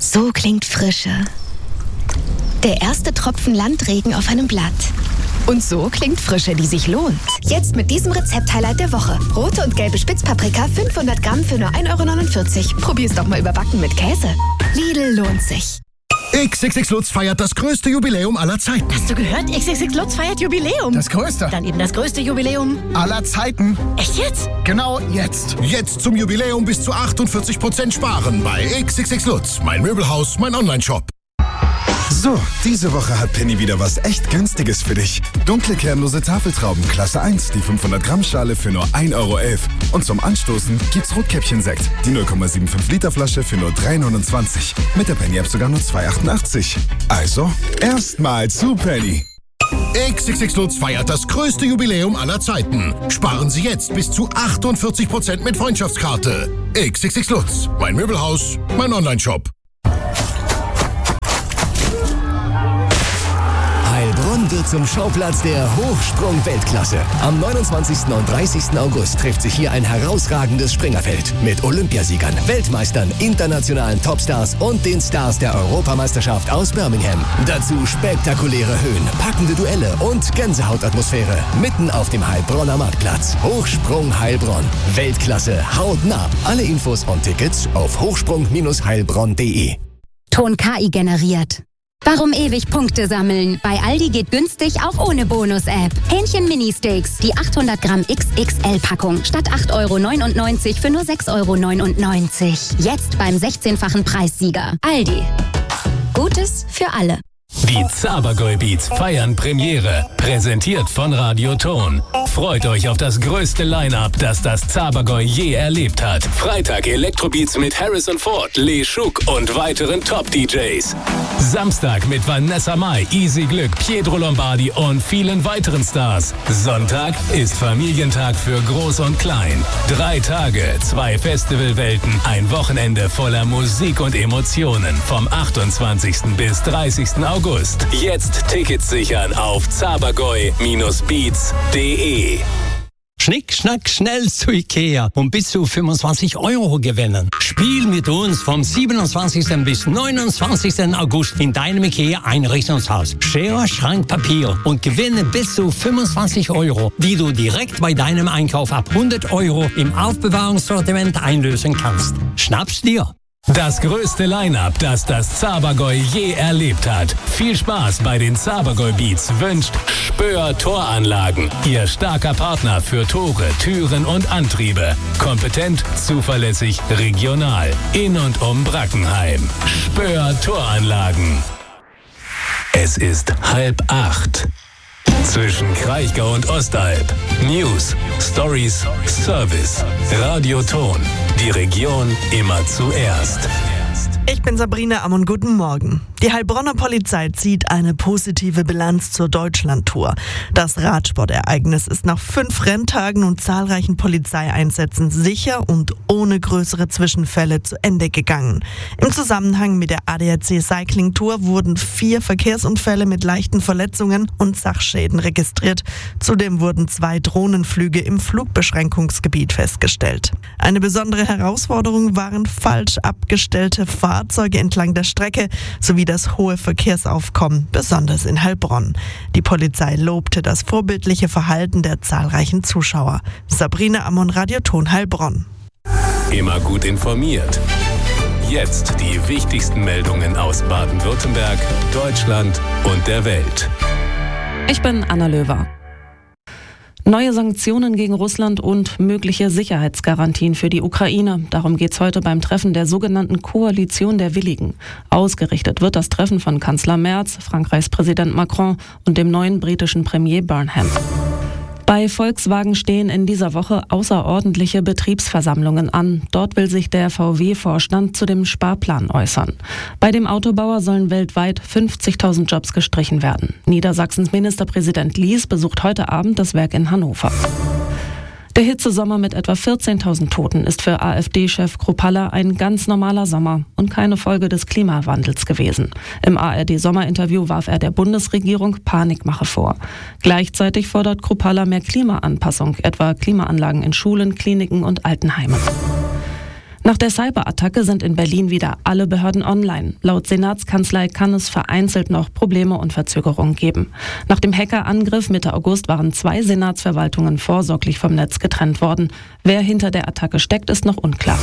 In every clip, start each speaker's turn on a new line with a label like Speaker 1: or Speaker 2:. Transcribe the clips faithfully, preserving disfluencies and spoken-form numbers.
Speaker 1: So klingt Frische. Der erste Tropfen Landregen auf einem Blatt. Und so klingt Frische, die sich lohnt. Jetzt mit diesem Rezept-Highlight der Woche. Rote und gelbe Spitzpaprika, fünfhundert Gramm für nur ein Euro neunundvierzig. Probier's doch mal überbacken mit Käse. Lidl lohnt sich.
Speaker 2: X X X Lutz feiert das größte Jubiläum aller Zeiten.
Speaker 3: Hast du gehört? X X X Lutz feiert Jubiläum.
Speaker 2: Das größte.
Speaker 3: Dann eben das größte Jubiläum
Speaker 2: aller Zeiten.
Speaker 3: Echt jetzt?
Speaker 2: Genau jetzt. Jetzt zum Jubiläum bis zu achtundvierzig Prozent sparen bei X X X Lutz. Mein Möbelhaus, mein Online-Shop.
Speaker 4: So, diese Woche hat Penny wieder was echt Günstiges für dich. Dunkle kernlose Tafeltrauben Klasse eins, die fünfhundert Gramm Schale für nur ein Euro elf. Und zum Anstoßen gibt's Rotkäppchen-Sekt, die null Komma fünfundsiebzig Liter Flasche für nur drei neunundzwanzig. Mit der Penny-App sogar nur zwei achtundachtzig. Also, erstmal zu Penny.
Speaker 2: X X X Lutz feiert das größte Jubiläum aller Zeiten. Sparen Sie jetzt bis zu achtundvierzig Prozent mit Freundschaftskarte. X X X Lutz, mein Möbelhaus, mein Online-Shop.
Speaker 5: Heilbronn wird zum Schauplatz der Hochsprung-Weltklasse. Am neunundzwanzigsten und dreißigsten August trifft sich hier ein herausragendes Springerfeld mit Olympiasiegern, Weltmeistern, internationalen Topstars und den Stars der Europameisterschaft aus Birmingham. Dazu spektakuläre Höhen, packende Duelle und Gänsehautatmosphäre mitten auf dem Heilbronner Marktplatz. Hochsprung Heilbronn. Weltklasse hautnah. Alle Infos und Tickets auf hochsprung Bindestrich heilbronn punkt de.
Speaker 6: Ton K I generiert. Warum ewig Punkte sammeln? Bei Aldi geht günstig auch ohne Bonus-App. Hähnchen Mini-Steaks, die achthundert Gramm X X L-Packung statt acht Euro neunundneunzig für nur sechs Euro neunundneunzig. Jetzt beim sechzehnfachen Preissieger. Aldi. Gutes für alle.
Speaker 7: Die Zabergäu Beats feiern Premiere. Präsentiert von Radio Ton. Freut euch auf das größte Line-Up, das das Zabergäu je erlebt hat. Freitag Elektrobeats mit Harrison Ford, Lee Schuck und weiteren Top-D Js. Samstag mit Vanessa Mai, Easy Glück, Pietro Lombardi und vielen weiteren Stars. Sonntag ist Familientag für Groß und Klein. Drei Tage, zwei Festivalwelten, ein Wochenende voller Musik und Emotionen. Vom achtundzwanzigsten bis dreißigsten August. Jetzt Tickets sichern auf zabergäu Bindestrich beats punkt de.
Speaker 8: Schnick, schnack, schnell zu Ikea und bis zu fünfundzwanzig Euro gewinnen. Spiel mit uns vom siebenundzwanzigsten bis neunundzwanzigsten August in deinem Ikea-Einrichtungshaus. Schere, Schrank, Papier und gewinne bis zu fünfundzwanzig Euro, die du direkt bei deinem Einkauf ab hundert Euro im Aufbewahrungssortiment einlösen kannst. Schnapp's dir!
Speaker 7: Das größte Line-Up, das das Zabergäu je erlebt hat. Viel Spaß bei den Zabergäu Beats wünscht Spöer Toranlagen. Ihr starker Partner für Tore, Türen und Antriebe. Kompetent, zuverlässig, regional. In und um Brackenheim. Spöer Toranlagen. Es ist halb acht. Zwischen Kraichgau und Ostalb. News, Stories, Service. Radio Ton. Die Region immer zuerst.
Speaker 9: Ich bin Sabrina Ammon, guten Morgen. Die Heilbronner Polizei zieht eine positive Bilanz zur Deutschlandtour. Das Radsportereignis ist nach fünf Renntagen und zahlreichen Polizeieinsätzen sicher und ohne größere Zwischenfälle zu Ende gegangen. Im Zusammenhang mit der A D A C Cycling Tour wurden vier Verkehrsunfälle mit leichten Verletzungen und Sachschäden registriert. Zudem wurden zwei Drohnenflüge im Flugbeschränkungsgebiet festgestellt. Eine besondere Herausforderung waren falsch abgestellte Fahrzeuge entlang der Strecke sowie das hohe Verkehrsaufkommen, besonders in Heilbronn. Die Polizei lobte das vorbildliche Verhalten der zahlreichen Zuschauer. Sabrina Ammon, Radio Ton Heilbronn.
Speaker 7: Immer gut informiert. Jetzt die wichtigsten Meldungen aus Baden-Württemberg, Deutschland und der Welt.
Speaker 10: Ich bin Anna Löwer. Neue Sanktionen gegen Russland und mögliche Sicherheitsgarantien für die Ukraine. Darum geht es heute beim Treffen der sogenannten Koalition der Willigen. Ausgerichtet wird das Treffen von Kanzler Merz, Frankreichs Präsident Macron und dem neuen britischen Premier Burnham. Bei Volkswagen stehen in dieser Woche außerordentliche Betriebsversammlungen an. Dort will sich der V W-Vorstand zu dem Sparplan äußern. Bei dem Autobauer sollen weltweit fünfzigtausend Jobs gestrichen werden. Niedersachsens Ministerpräsident Lies besucht heute Abend das Werk in Hannover. Der Hitzesommer mit etwa vierzehntausend Toten ist für AfD-Chef Kruppalla ein ganz normaler Sommer und keine Folge des Klimawandels gewesen. Im A R D-Sommerinterview warf er der Bundesregierung Panikmache vor. Gleichzeitig fordert Kruppalla mehr Klimaanpassung, etwa Klimaanlagen in Schulen, Kliniken und Altenheimen. Nach der Cyberattacke sind in Berlin wieder alle Behörden online. Laut Senatskanzlei kann es vereinzelt noch Probleme und Verzögerungen geben. Nach dem Hackerangriff Mitte August waren zwei Senatsverwaltungen vorsorglich vom Netz getrennt worden. Wer hinter der Attacke steckt, ist noch unklar.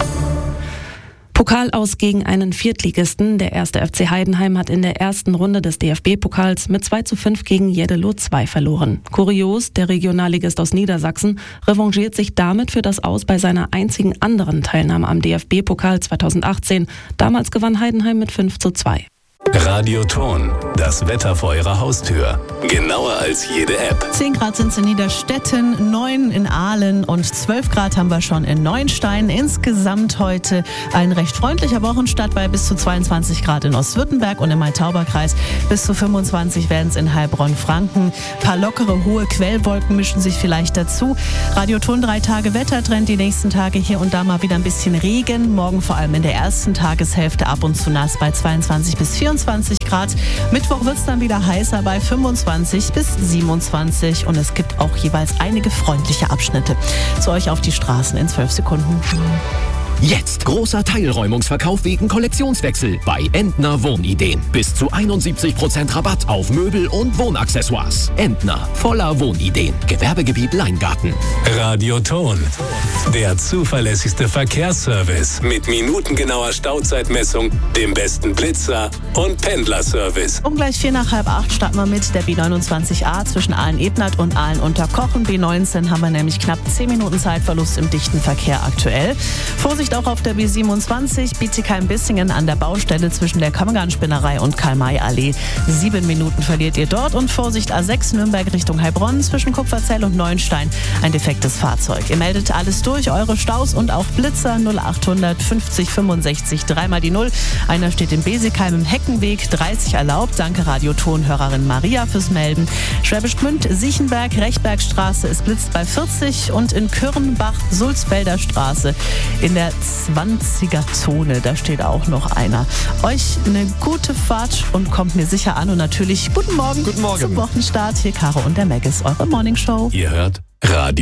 Speaker 10: Pokal aus gegen einen Viertligisten. Der erste F C Heidenheim hat in der ersten Runde des D F B-Pokals mit zwei zu fünf gegen Jeddelo zwei verloren. Kurios, der Regionalligist aus Niedersachsen revanchiert sich damit für das Aus bei seiner einzigen anderen Teilnahme am D F B-Pokal zweitausendachtzehn. Damals gewann Heidenheim mit fünf zu zwei.
Speaker 7: Radio Ton, das Wetter vor Ihrer Haustür. Genauer als jede App.
Speaker 11: zehn Grad sind es in Niederstetten, neun in Aalen und zwölf Grad haben wir schon in Neuenstein. Insgesamt heute ein recht freundlicher Wochenstart bei bis zu zweiundzwanzig Grad in Ostwürttemberg und im Main-Tauber-Kreis. Bis zu fünfundzwanzig werden es in Heilbronn-Franken. Ein paar lockere, hohe Quellwolken mischen sich vielleicht dazu. Radio Ton, drei Tage Wettertrend. Die nächsten Tage hier und da mal wieder ein bisschen Regen. Morgen vor allem in der ersten Tageshälfte ab und zu nass bei zweiundzwanzig bis vierundzwanzig Grad. Mittwoch wird es dann wieder heißer bei fünfundzwanzig bis siebenundzwanzig und es gibt auch jeweils einige freundliche Abschnitte. Zu euch auf die Straßen in zwölf Sekunden.
Speaker 5: Jetzt großer Teilräumungsverkauf wegen Kollektionswechsel bei Entner Wohnideen. Bis zu einundsiebzig Prozent Rabatt auf Möbel und Wohnaccessoires. Entner, voller Wohnideen. Gewerbegebiet Leingarten.
Speaker 7: Radio Ton, der zuverlässigste Verkehrsservice mit minutengenauer Stauzeitmessung, dem besten Blitzer und Pendlerservice.
Speaker 11: Um gleich vier nach halb acht starten wir mit der B neunundzwanzig A zwischen Aalen-Ebnat und Aalen-Unterkochen. B neunzehn haben wir nämlich knapp zehn Minuten Zeitverlust im dichten Verkehr aktuell. Vorsicht auch auf der B siebenundzwanzig, Bietigheim-Bissingen an der Baustelle zwischen der Kammergarnspinnerei und Karl-May-Allee. Sieben Minuten verliert ihr dort und Vorsicht A sechs Nürnberg Richtung Heilbronn zwischen Kupferzell und Neuenstein. Ein defektes Fahrzeug. Ihr meldet alles durch, eure Staus und auch Blitzer null achthundert fünfzig fünfundsechzig, dreimal die Null. Einer steht in Besigheim im Heckenweg, dreißig erlaubt. Danke Radio-Ton-Hörerin Maria fürs Melden. Schwäbisch Gmünd, Siechenberg, Rechbergstraße, es blitzt bei vierzig und in Kürnbach, Sulzfelder Straße in der zwanziger-Zone, da steht auch noch einer. Euch eine gute Fahrt und kommt mir sicher an und natürlich guten Morgen,
Speaker 4: guten Morgen.
Speaker 11: Zum Wochenstart. Hier Caro und der Meggis, eure Morningshow.
Speaker 7: Ihr hört Radio